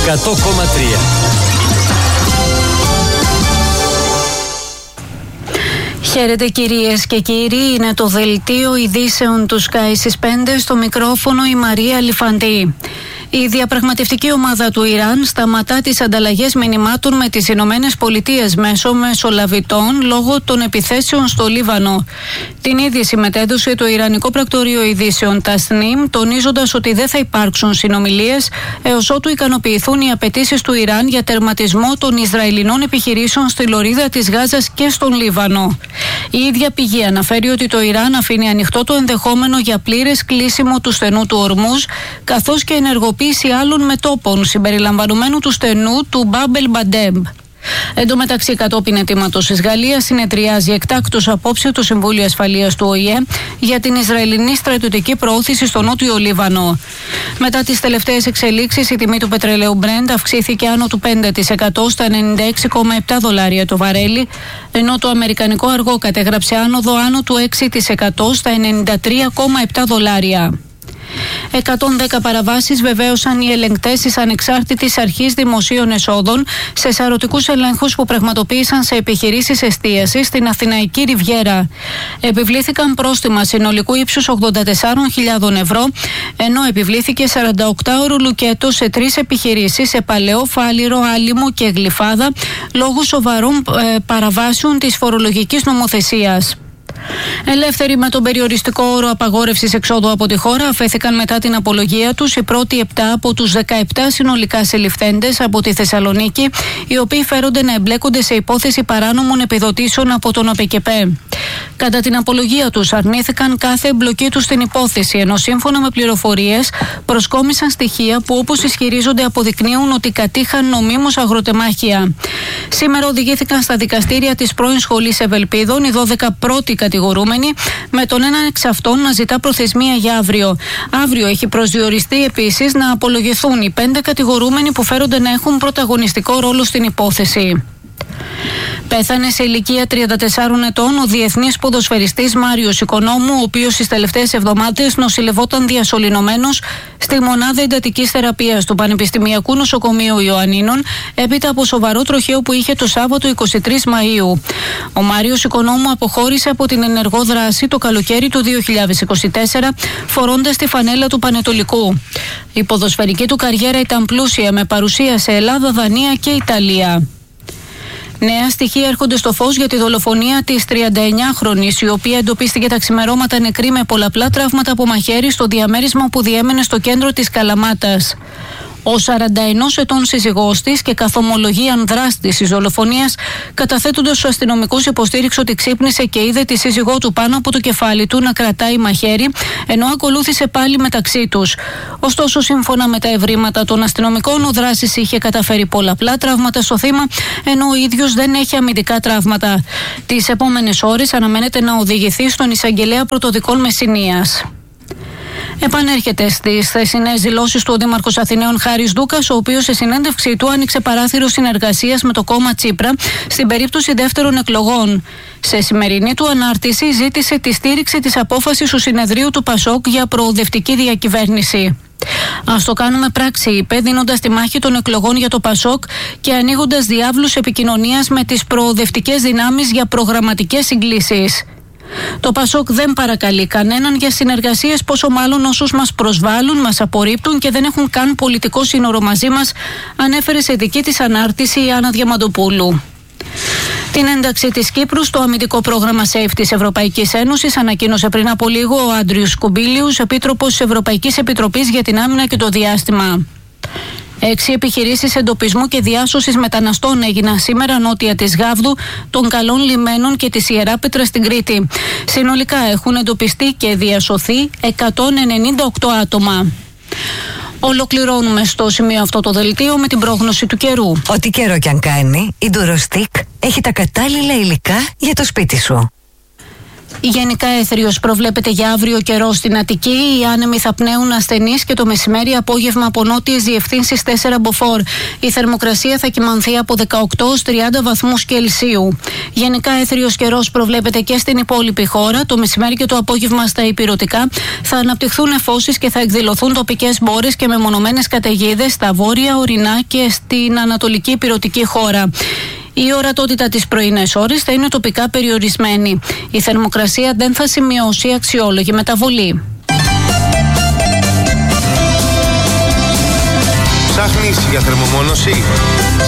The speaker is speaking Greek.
100,3. Χαίρετε κυρίες και κύριοι, είναι το δελτίο ειδήσεων του Sky στις 5, στο μικρόφωνο η Μαρία Λιφαντή. Η διαπραγματευτική ομάδα του Ιράν σταματά τις ανταλλαγές μηνυμάτων με τις Ηνωμένες Πολιτείες μέσω μεσολαβητών λόγω των επιθέσεων στο Λίβανο. Την είδηση μετέδωσε το Ιρανικό Πρακτορείο Ειδήσεων Tasnim, τονίζοντας ότι δεν θα υπάρξουν συνομιλίες έως ότου ικανοποιηθούν οι απαιτήσεις του Ιράν για τερματισμό των Ισραηλινών επιχειρήσεων στη λωρίδα της Γάζας και στον Λίβανο. Η ίδια πηγή αναφέρει ότι το Ιράν αφήνει ανοιχτό το ενδεχόμενο για πλήρες κλείσιμο του στενού του Ορμούζ, καθώς και ενεργοποίηση άλλων μετώπων συμπεριλαμβανομένου του στενού του Μπάμπελ Μπαντέμπ. Εν τω μεταξύ, κατόπιν αιτήματος της Γαλλίας, συνεδριάζει εκτάκτως απόψε το Συμβούλιο Ασφαλείας του ΟΗΕ για την Ισραηλινή στρατιωτική προώθηση στο Νότιο Λίβανο. Μετά τις τελευταίες εξελίξεις, η τιμή του πετρελαίου Brent αυξήθηκε άνω του 5% στα $96,7 το βαρέλι, ενώ το αμερικανικό αργό κατέγραψε άνοδο άνω του 6% στα $93,7. 110 παραβάσεις βεβαίωσαν οι ελεγκτές της Ανεξάρτητης Αρχής Δημοσίων Εσόδων σε σαρωτικούς ελέγχους που πραγματοποίησαν σε επιχειρήσεις εστίασης στην Αθηναϊκή Ριβιέρα. Επιβλήθηκαν πρόστιμα συνολικού ύψους 84.000 ευρώ, ενώ επιβλήθηκε 48ωρο λουκέτο σε 3 επιχειρήσεις σε Παλαιό, Φάληρο, Άλυμο και Γλυφάδα λόγω σοβαρών παραβάσεων της φορολογικής νομοθεσίας. Ελεύθεροι με τον περιοριστικό όρο απαγόρευσης εξόδου από τη χώρα αφέθηκαν μετά την απολογία τους οι πρώτοι 7 από τους 17 συνολικά συλληφθέντες από τη Θεσσαλονίκη, οι οποίοι φέρονται να εμπλέκονται σε υπόθεση παράνομων επιδοτήσεων από τον ΟΠΕΚΕΠΕ. Κατά την απολογία τους αρνήθηκαν κάθε εμπλοκή τους στην υπόθεση, ενώ σύμφωνα με πληροφορίες προσκόμισαν στοιχεία που, όπως ισχυρίζονται, αποδεικνύουν ότι κατήχαν νομίμως αγροτεμάχια. Σήμερα οδηγήθηκαν στα δικαστήρια της πρώην Σχολής Ευελπίδων οι 12 πρώτοι κατηγορούμενοι, με τον έναν εξ αυτών να ζητά προθεσμία για αύριο. Αύριο έχει προσδιοριστεί επίσης να απολογηθούν οι 5 κατηγορούμενοι που φέρονται να έχουν πρωταγωνιστικό ρόλο στην υπόθεση. Πέθανε σε ηλικία 34 ετών ο διεθνής ποδοσφαιριστής Μάριος Οικονόμου, ο οποίος στις τελευταίες εβδομάδες νοσηλευόταν διασωληνωμένος στη μονάδα εντατικής θεραπείας του Πανεπιστημιακού Νοσοκομείου Ιωαννίνων, έπειτα από σοβαρό τροχαίο που είχε το Σάββατο 23 Μαΐου. Ο Μάριος Οικονόμου αποχώρησε από την ενεργό δράση το καλοκαίρι του 2024, φορώντας τη φανέλα του Πανετολικού. Η ποδοσφαιρική του καριέρα ήταν πλούσια, με παρουσία σε Ελλάδα, Δανία και Ιταλία. Νέα στοιχεία έρχονται στο φως για τη δολοφονία της 39χρονης, η οποία εντοπίστηκε τα ξημερώματα νεκρή με πολλαπλά τραύματα από μαχαίρι στο διαμέρισμα που διέμενε στο κέντρο της Καλαμάτας. Ο 41 ετών σύζυγός της και καθ' ομολογίαν δράστης της δολοφονίας, καταθέτοντας στους αστυνομικούς, υποστήριξε ότι ξύπνησε και είδε τη σύζυγό του πάνω από το κεφάλι του να κρατάει μαχαίρι, ενώ ακολούθησε πάλι μεταξύ τους. Ωστόσο, σύμφωνα με τα ευρήματα των αστυνομικών, ο δράστης είχε καταφέρει πολλαπλά τραύματα στο θύμα, ενώ ο ίδιος δεν έχει αμυντικά τραύματα. Τις επόμενες ώρες αναμένεται να οδηγηθεί στον εισαγγελέα πρωτοδικών Μεσσηνίας. Επανέρχεται στις θεσινές δηλώσεις του ο Δήμαρχος Αθηναίων Χάρης Δούκας, ο οποίος σε συνέντευξή του άνοιξε παράθυρο συνεργασίας με το κόμμα Τσίπρα στην περίπτωση δεύτερων εκλογών. Σε σημερινή του ανάρτηση ζήτησε τη στήριξη της απόφασης του συνεδρίου του ΠΑΣΟΚ για προοδευτική διακυβέρνηση. Ας το κάνουμε πράξη, είπε, δίνοντας τη μάχη των εκλογών για το ΠΑΣΟΚ και ανοίγοντας διάβλους επικοινωνίας με τις προοδευτικές δυνάμεις για προγραμματικές συγκλήσεις. Το ΠΑΣΟΚ δεν παρακαλεί κανέναν για συνεργασίες, πόσο μάλλον όσους μας προσβάλλουν, μας απορρίπτουν και δεν έχουν καν πολιτικό σύνορο μαζί μας, ανέφερε σε δική της ανάρτηση η Άννα Διαμαντοπούλου. Την ένταξη της Κύπρου στο αμυντικό πρόγραμμα SAFE της Ευρωπαϊκής Ένωσης ανακοίνωσε πριν από λίγο ο Άντριος Κουμπίλιους, επίτροπος της Ευρωπαϊκής Επιτροπής για την Άμυνα και το Διάστημα. 6 επιχειρήσεις εντοπισμού και διάσωσης μεταναστών έγιναν σήμερα νότια της Γάβδου, των Καλών Λιμένων και της Ιεράπετρας στην Κρήτη. Συνολικά έχουν εντοπιστεί και διασωθεί 198 άτομα. Ολοκληρώνουμε στο σημείο αυτό το δελτίο με την πρόγνωση του καιρού. Ό,τι καιρό κι αν κάνει, η Ντουροστικ έχει τα κατάλληλα υλικά για το σπίτι σου. Γενικά έθριος προβλέπεται για αύριο καιρό στην Αττική. Οι άνεμοι θα πνέουν ασθενείς και το μεσημέρι απόγευμα από νότιες διευθύνσεις 4 μποφόρ. Η θερμοκρασία θα κυμανθεί από 18 ως 30 βαθμούς Κελσίου. Γενικά έθριος καιρός προβλέπεται και στην υπόλοιπη χώρα. Το μεσημέρι και το απόγευμα στα ηπειρωτικά θα αναπτυχθούν νεφώσεις και θα εκδηλωθούν τοπικές μπόρες και μεμονωμένες καταιγίδες στα βόρεια, ορεινά και στην ανατολική ηπειρωτική χώρα. Η ορατότητα τις πρωινές ώρες θα είναι τοπικά περιορισμένη. Η θερμοκρασία δεν θα σημειώσει αξιόλογη μεταβολή. Ψάχνεις για θερμομόνωση?